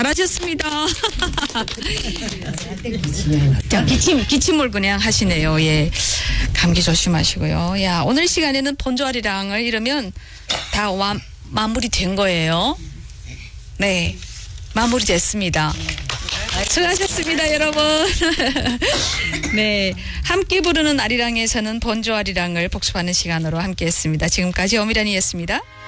잘하셨습니다. 자, 기침을 그냥 하시네요. 예. 감기 조심하시고요. 야, 오늘 시간에는 본조아리랑을 이러면 다 마무리된 거예요. 네. 마무리됐습니다. 수고하셨습니다, 여러분. 네. 함께 부르는 아리랑에서는 본조아리랑을 복습하는 시간으로 함께 했습니다. 지금까지 오미란이었습니다.